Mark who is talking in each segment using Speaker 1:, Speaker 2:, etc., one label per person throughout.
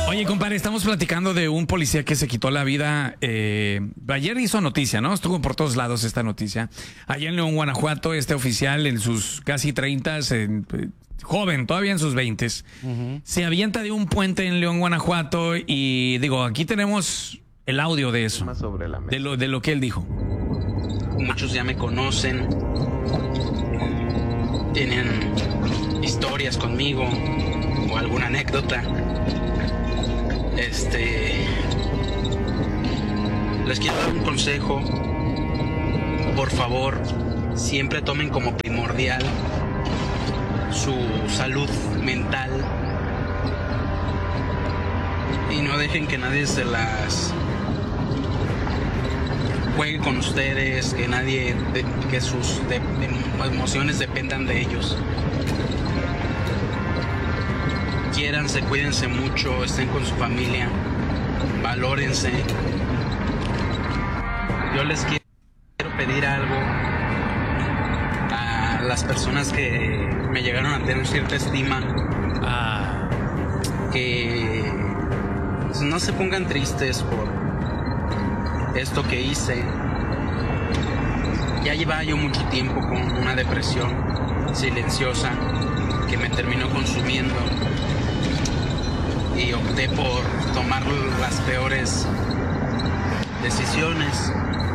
Speaker 1: Oye, compadre, estamos platicando de un policía que se quitó la vida. Ayer hizo noticia, ¿no? Estuvo por todos lados esta noticia. Allá en León, Guanajuato, este oficial en sus casi 30, joven, todavía en sus 20, se avienta de un puente en León, Guanajuato. Y digo, aquí tenemos el audio de eso, de lo que él dijo.
Speaker 2: Muchos ya me conocen, tienen historias conmigo o alguna anécdota. Les quiero dar un consejo. Por favor, siempre tomen como primordial su salud mental y no dejen que nadie se las juegue con ustedes, que sus emociones dependan de ellos. Quiéranse, cuídense mucho, estén con su familia, valórense. Yo les quiero pedir algo a las personas que me llegaron a tener cierta estima, que no se pongan tristes por esto que hice. Ya llevaba yo mucho tiempo con una depresión silenciosa que me terminó consumiendo y opté por tomar las peores decisiones.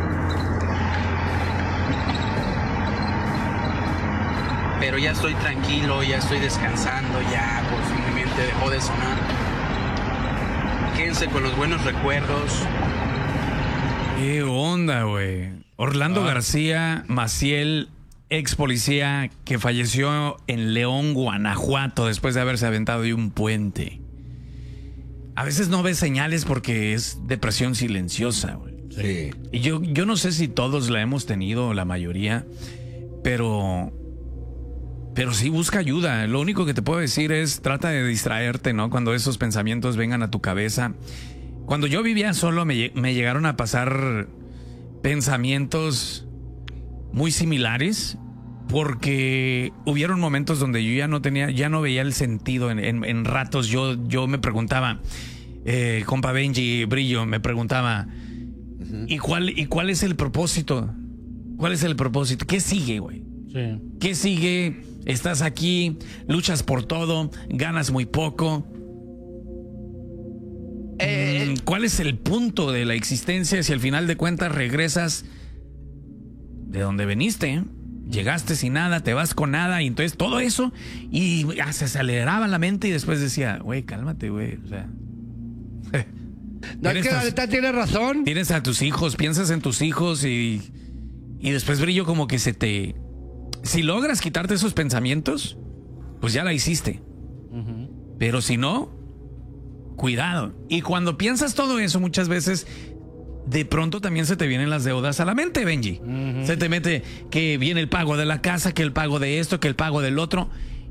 Speaker 2: Pero ya estoy tranquilo, ya estoy descansando, ya por fin mi mente dejó de sonar. Quédense con los buenos recuerdos.
Speaker 1: ¿Qué onda, güey? Orlando García Maciel, ex policía que falleció en León, Guanajuato, después de haberse aventado de un puente. A veces no ves señales porque es depresión silenciosa, güey.
Speaker 3: Sí.
Speaker 1: Y yo no sé si todos la hemos tenido, la mayoría, pero sí busca ayuda. Lo único que te puedo decir es trata de distraerte, ¿no? Cuando esos pensamientos vengan a tu cabeza. Cuando yo vivía solo me llegaron a pasar pensamientos muy similares, porque hubieron momentos donde yo ya no veía el sentido en ratos. Yo me preguntaba, compa Benji Brillo, me preguntaba, ¿y cuál es el propósito? ¿Cuál es el propósito? ¿Qué sigue, güey?
Speaker 4: Sí.
Speaker 1: ¿Qué sigue? Estás aquí, luchas por todo, ganas muy poco. ¿Cuál es el punto de la existencia si al final de cuentas regresas de donde veniste? Llegaste sin nada, te vas con nada, y entonces todo eso, y se aceleraba la mente, y después decía, güey, cálmate, güey, o sea.
Speaker 3: No, es que la neta tiene razón.
Speaker 1: Tienes a tus hijos, piensas en tus hijos, y después Brillo como que si logras quitarte esos pensamientos, pues ya la hiciste. Pero si no, cuidado. Y cuando piensas todo eso, muchas veces de pronto también se te vienen las deudas a la mente, Benji. Se te mete que viene el pago de la casa, que el pago de esto, que el pago del otro.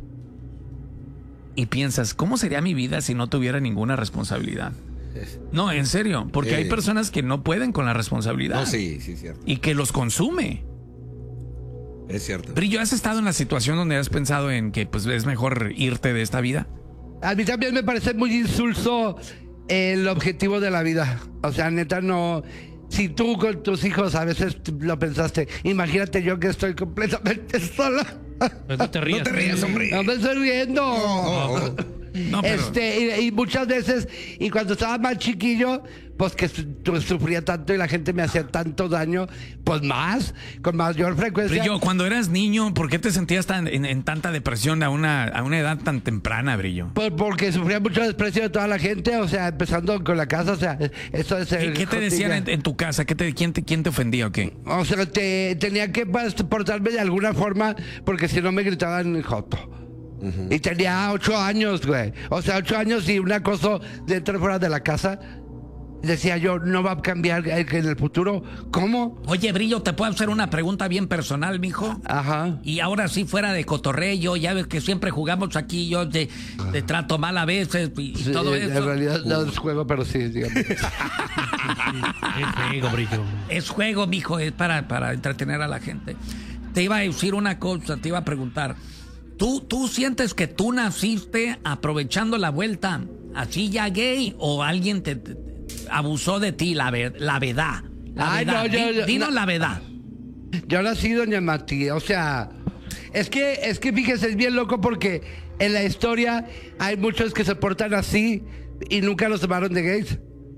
Speaker 1: Y piensas, ¿cómo sería mi vida si no tuviera ninguna responsabilidad? No, en serio, porque hay personas que no pueden con la responsabilidad.
Speaker 3: No, sí, cierto.
Speaker 1: Y que los consume.
Speaker 3: Es cierto.
Speaker 1: Brillo, ¿has estado en la situación donde has pensado en que pues es mejor irte de esta vida?
Speaker 3: A mí también me parece muy insulso el objetivo de la vida. O sea, neta, no. Si tú con tus hijos a veces lo pensaste, imagínate yo que estoy completamente sola.
Speaker 4: Pues no te rías.
Speaker 3: No te rías, hombre. No me estoy riendo.
Speaker 1: No, pero...
Speaker 3: y muchas veces, y cuando estaba más chiquillo, pues que sufría tanto y la gente me hacía tanto daño, pues más, con mayor frecuencia.
Speaker 1: Brillo, cuando eras niño, ¿por qué te sentías en tanta depresión a una edad tan temprana, Brillo?
Speaker 3: Pues porque sufría mucho desprecio de toda la gente, o sea, empezando con la casa, o sea, eso es el...
Speaker 1: ¿Qué te decían en tu casa? ¿Quién te ofendía o qué?
Speaker 3: O sea, tenía que portarme de alguna forma, porque si no me gritaban joto. Y tenía 8 años, güey. O sea, 8 años y un acoso dentro y fuera de la casa. Decía yo, no va a cambiar en el futuro. ¿Cómo?
Speaker 5: Oye, Brillo, ¿te puedo hacer una pregunta bien personal, mijo?
Speaker 3: Ajá.
Speaker 5: Y ahora sí, fuera de cotorreo, ya ves que siempre jugamos aquí, yo te trato mal a veces y
Speaker 3: Sí,
Speaker 5: todo eso.
Speaker 3: En realidad no es juego, pero sí, digamos.
Speaker 4: Es juego, Brillo.
Speaker 5: Es juego, mijo, es para entretener a la gente. Te iba a decir una cosa, te iba a preguntar. ¿Tú sientes que tú naciste aprovechando la vuelta así ya gay o alguien te abusó de ti, la verdad.
Speaker 3: Ay,
Speaker 5: verdad.
Speaker 3: no, yo-
Speaker 5: Dinos
Speaker 3: no.
Speaker 5: la verdad.
Speaker 3: Yo no sí, doña Matías, o sea, es que fíjese, es bien loco porque en la historia hay muchos que se portan así y nunca los tomaron de gays.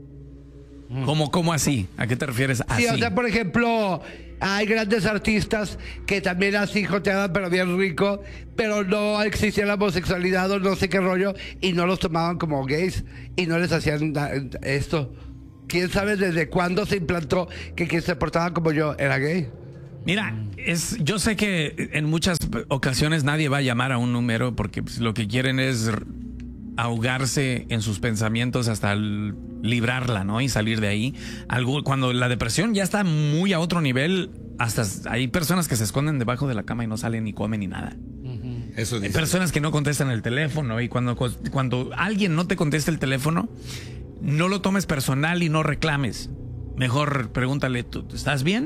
Speaker 1: ¿Cómo así? ¿A qué te refieres así?
Speaker 3: Sí, o sea, por ejemplo, hay grandes artistas que también así joteaban, pero bien rico, pero no existía la homosexualidad o no sé qué rollo, y no los tomaban como gays y no les hacían esto. ¿Quién sabe desde cuándo se implantó que quien se portaba como yo era gay?
Speaker 1: Mira, yo sé que en muchas ocasiones nadie va a llamar a un número porque pues, lo que quieren es ahogarse en sus pensamientos hasta librarla, ¿no? Y salir de ahí. Cuando la depresión ya está muy a otro nivel, hasta hay personas que se esconden debajo de la cama y no salen ni comen ni nada.
Speaker 4: Eso
Speaker 1: Hay
Speaker 4: dice.
Speaker 1: personas que no contestan el teléfono y cuando alguien no te contesta el teléfono, no lo tomes personal y no reclames. Mejor pregúntale, ¿tú estás bien?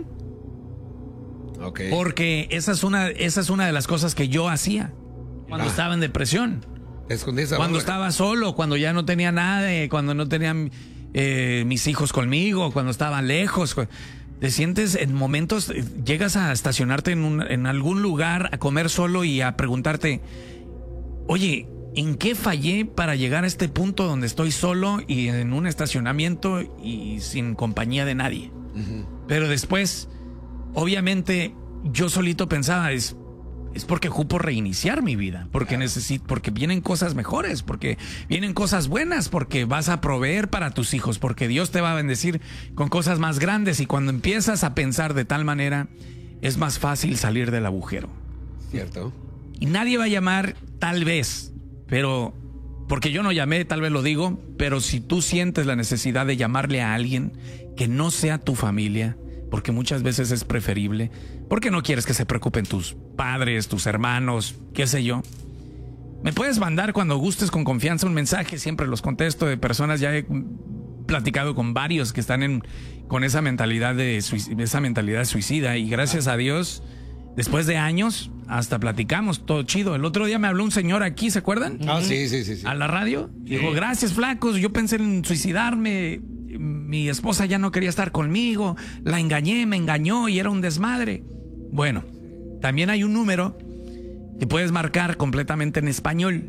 Speaker 4: Ok.
Speaker 1: Porque esa es una de las cosas que yo hacía cuando estaba en depresión.
Speaker 4: Escondías
Speaker 1: Cuando estaba solo, cuando ya no tenía nada, cuando no tenían mis hijos conmigo, cuando estaban lejos. Te sientes en momentos, llegas a estacionarte en algún lugar, a comer solo y a preguntarte, oye, ¿en qué fallé para llegar a este punto donde estoy solo y en un estacionamiento y sin compañía de nadie? Pero después, obviamente, yo solito pensaba, es porque ocupo reiniciar mi vida, porque porque vienen cosas mejores, porque vienen cosas buenas, porque vas a proveer para tus hijos, porque Dios te va a bendecir con cosas más grandes, y cuando empiezas a pensar de tal manera, es más fácil salir del agujero.
Speaker 4: Cierto.
Speaker 1: Y nadie va a llamar, tal vez, pero porque yo no llamé, tal vez lo digo, pero si tú sientes la necesidad de llamarle a alguien que no sea tu familia, porque muchas veces es preferible, porque no quieres que se preocupen tus padres, tus hermanos, qué sé yo. Me puedes mandar cuando gustes con confianza un mensaje, siempre los contesto, de personas, ya he platicado con varios que están con esa mentalidad suicida, y gracias a Dios, después de años, hasta platicamos, todo chido. El otro día me habló un señor aquí, ¿se acuerdan?
Speaker 4: Ah, sí.
Speaker 1: A la radio. Dijo, gracias, flacos, yo pensé en suicidarme. Mi esposa ya no quería estar conmigo, la engañé, me engañó y era un desmadre. Bueno, también hay un número que puedes marcar completamente en español.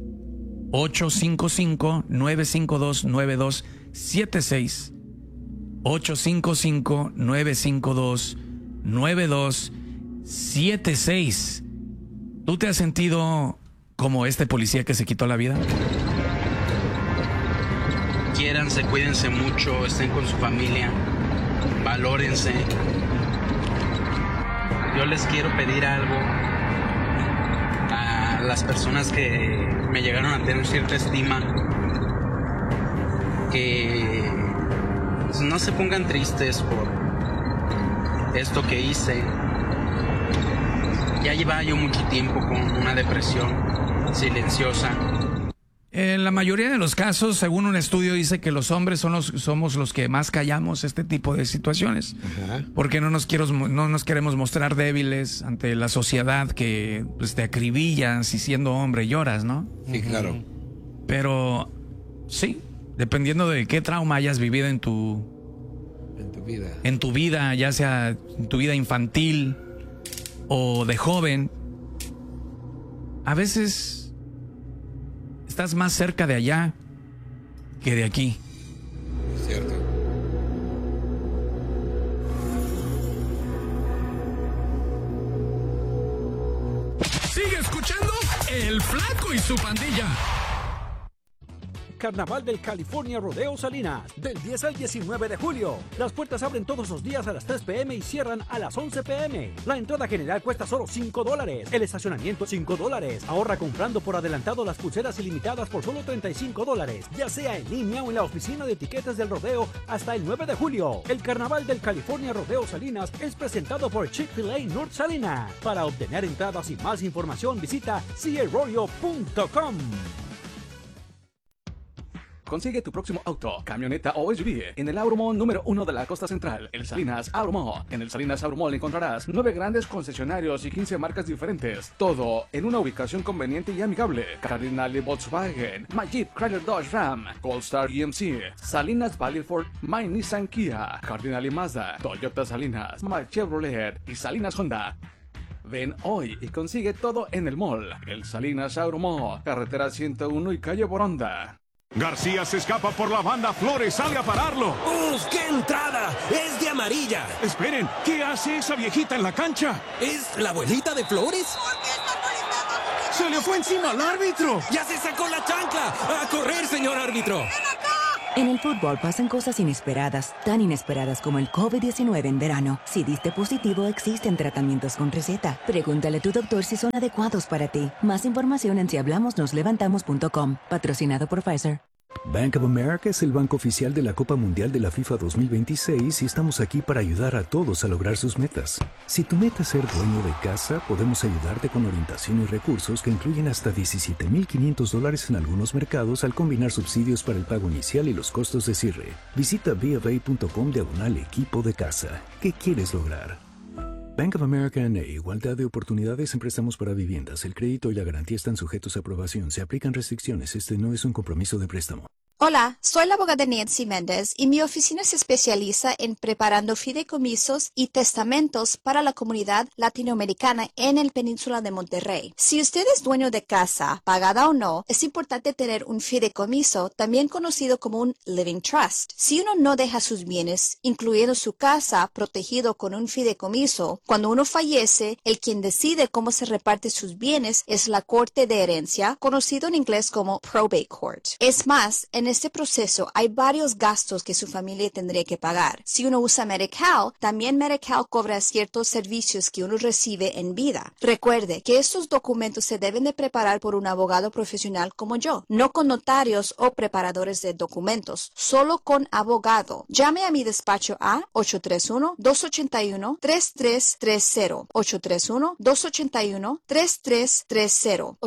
Speaker 1: 855-952-9276. 855-952-9276. ¿Tú te has sentido como este policía que se quitó la vida?
Speaker 2: Quiéranse, cuídense mucho, estén con su familia, valórense. Yo les quiero pedir algo a las personas que me llegaron a tener cierta estima, que no se pongan tristes por esto que hice. Ya llevaba yo mucho tiempo con una depresión silenciosa.
Speaker 1: En la mayoría de los casos, según un estudio, dice que los hombres somos los que más callamos este tipo de situaciones.
Speaker 4: Ajá.
Speaker 1: Porque no nos queremos mostrar débiles ante la sociedad que pues, te acribilla si siendo hombre lloras, ¿no?
Speaker 4: Sí, claro.
Speaker 1: Pero sí, dependiendo de qué trauma hayas vivido
Speaker 4: En tu vida.
Speaker 1: en tu vida, ya sea en tu vida infantil o de joven, a veces estás más cerca de allá que de aquí.
Speaker 4: Cierto.
Speaker 1: Sigue escuchando El Flaco y su pandilla.
Speaker 6: Carnaval del California Rodeo Salinas, del 10 al 19 de julio. Las puertas abren todos los días a las 3 p.m. y cierran a las 11 p.m. La entrada general cuesta solo $5. El estacionamiento $5. Ahorra comprando por adelantado las pulseras ilimitadas por solo $35, ya sea en línea o en la oficina de etiquetas del rodeo hasta el 9 de julio. El Carnaval del California Rodeo Salinas es presentado por Chick-fil-A North Salinas. Para obtener entradas y más información visita crrodeo.com.
Speaker 7: Consigue tu próximo auto, camioneta o SUV en el Auromall número 1 de la costa central, el Salinas Auromall. En el Salinas Auromall encontrarás 9 grandes concesionarios y 15 marcas diferentes. Todo en una ubicación conveniente y amigable. Cardinal Volkswagen, My Jeep Chrysler Dodge Ram, Goldstar GMC, Salinas Valley Ford, My Nissan Kia, Cardinal Mazda, Toyota Salinas, My Chevrolet y Salinas Honda. Ven hoy y consigue todo en el mall. El Salinas Auromall, carretera 101 y calle Boronda.
Speaker 8: García se escapa por la banda, Flores sale a pararlo.
Speaker 9: ¡Uf, qué entrada! ¡Es de amarilla!
Speaker 8: Esperen, ¿qué hace esa viejita en la cancha?
Speaker 9: ¿Es la abuelita de Flores?
Speaker 8: ¡Se le fue encima al árbitro!
Speaker 9: ¡Ya se sacó la chancla! ¡A correr, señor árbitro!
Speaker 10: En el fútbol pasan cosas inesperadas, tan inesperadas como el COVID-19 en verano. Si diste positivo, existen tratamientos con receta. Pregúntale a tu doctor si son adecuados para ti. Más información en sihablamosnoslevantamos.com. Patrocinado por Pfizer.
Speaker 11: Bank of America es el banco oficial de la Copa Mundial de la FIFA 2026 y estamos aquí para ayudar a todos a lograr sus metas. Si tu meta es ser dueño de casa, podemos ayudarte con orientación y recursos que incluyen hasta $17,500 en algunos mercados al combinar subsidios para el pago inicial y los costos de cierre. Visita bofA.com/equipo de casa. ¿Qué quieres lograr? Bank of America N.A. Igualdad de oportunidades en préstamos para viviendas. El crédito y la garantía están sujetos a aprobación. Se aplican restricciones. Este no es un compromiso de préstamo.
Speaker 12: Hola, soy la abogada Nancy Méndez y mi oficina se especializa en preparando fideicomisos y testamentos para la comunidad latinoamericana en el Península de Monterrey. Si usted es dueño de casa, pagada o no, es importante tener un fideicomiso, también conocido como un living trust. Si uno no deja sus bienes, incluyendo su casa, protegido con un fideicomiso, cuando uno fallece, el quien decide cómo se reparte sus bienes es la Corte de Herencia, conocido en inglés como Probate Court. Es más, en este proceso hay varios gastos que su familia tendría que pagar. Si uno usa Medi-Cal, también Medi-Cal cobra ciertos servicios que uno recibe en vida. Recuerde que estos documentos se deben de preparar por un abogado profesional como yo, no con notarios o preparadores de documentos, solo con abogado. Llame a mi despacho a 831-281-3330, 831-281-3330,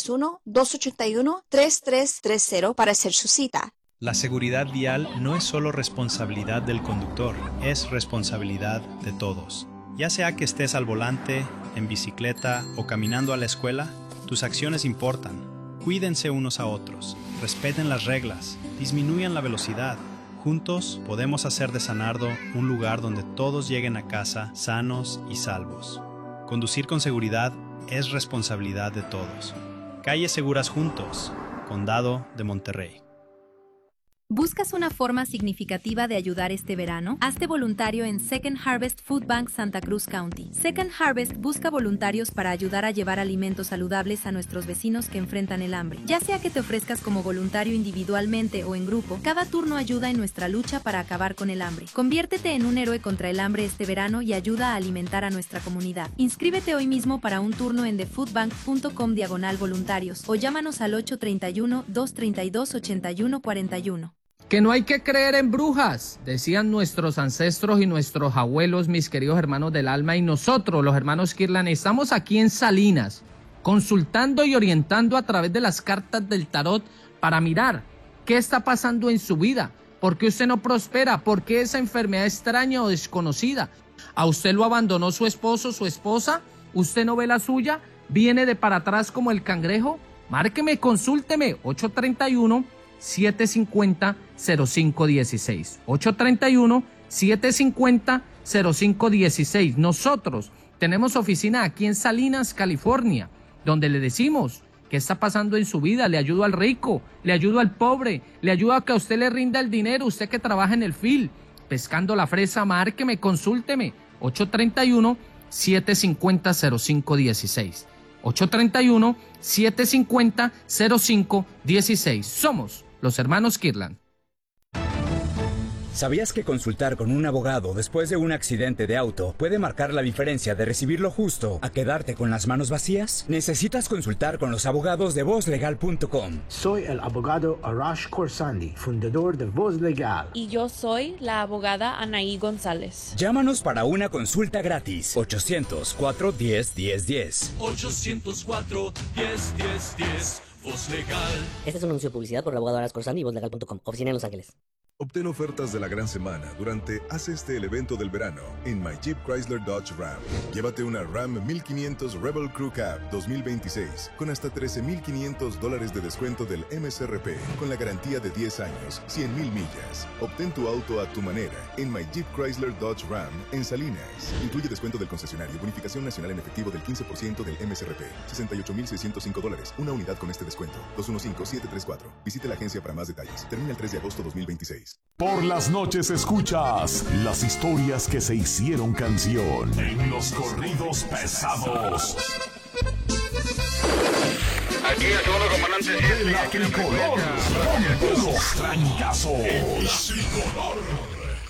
Speaker 12: 831-281-3330 para hacer su cita.
Speaker 13: La seguridad vial no es solo responsabilidad del conductor, es responsabilidad de todos. Ya sea que estés al volante, en bicicleta o caminando a la escuela, tus acciones importan. Cuídense unos a otros, respeten las reglas, disminuyan la velocidad. Juntos podemos hacer de San Nardo un lugar donde todos lleguen a casa sanos y salvos. Conducir con seguridad es responsabilidad de todos. Calles seguras juntos. Condado de Monterrey.
Speaker 14: ¿Buscas una forma significativa de ayudar este verano? Hazte voluntario en Second Harvest Food Bank Santa Cruz County. Second Harvest busca voluntarios para ayudar a llevar alimentos saludables a nuestros vecinos que enfrentan el hambre. Ya sea que te ofrezcas como voluntario individualmente o en grupo, cada turno ayuda en nuestra lucha para acabar con el hambre. Conviértete en un héroe contra el hambre este verano y ayuda a alimentar a nuestra comunidad. Inscríbete hoy mismo para un turno en thefoodbank.com/voluntarios o llámanos al 831-232-8141.
Speaker 15: Que no hay que creer en brujas, decían nuestros ancestros y nuestros abuelos, mis queridos hermanos del alma, y nosotros, los hermanos Kirlan, estamos aquí en Salinas, consultando y orientando a través de las cartas del tarot para mirar qué está pasando en su vida, por qué usted no prospera, por qué esa enfermedad extraña o desconocida. ¿A usted lo abandonó su esposo, su esposa? ¿Usted no ve la suya? ¿Viene de para atrás como el cangrejo? Márqueme, consúlteme, 831-750-0516. 831-750-0516. Nosotros tenemos oficina aquí en Salinas, California, donde le decimos qué está pasando en su vida. Le ayudo al rico, le ayudo al pobre, le ayudo a que a usted le rinda el dinero, usted que trabaja en el field, pescando la fresa. Márqueme, consúlteme. 831-750-0516. 831-750-0516. Somos los hermanos Kirlan.
Speaker 16: ¿Sabías que consultar con un abogado después de un accidente de auto puede marcar la diferencia de recibir lo justo a quedarte con las manos vacías? Necesitas consultar con los abogados de VozLegal.com.
Speaker 17: Soy el abogado Arash Khorsandi, fundador de Voz Legal.
Speaker 18: Y yo soy la abogada Anaí González.
Speaker 16: Llámanos para una consulta gratis. 800-410-1010.
Speaker 19: 804-10-10-10. Voz Legal.
Speaker 20: Este es un anuncio de publicidad por el abogado Aras Corsani y vozlegal.com. Oficina en Los Ángeles.
Speaker 21: Obtén ofertas de la gran semana durante Haz el evento del verano en My Jeep Chrysler Dodge Ram. Llévate una Ram 1500 Rebel Crew Cab 2026 con hasta $13,500 de descuento del MSRP con la garantía de 10 años, 100,000 millas. Obtén tu auto a tu manera en My Jeep Chrysler Dodge Ram en Salinas. Incluye descuento del concesionario, bonificación nacional en efectivo del 15% del MSRP, $68,605. Una unidad con este descuento. 215-734. Visite la agencia para más detalles. Termina el 3 de agosto 2026.
Speaker 8: Por las noches escuchas las historias que se hicieron canción en los corridos pesados.
Speaker 22: Aquí es todo, comandante.
Speaker 8: De la tricolor, con puros trancazos.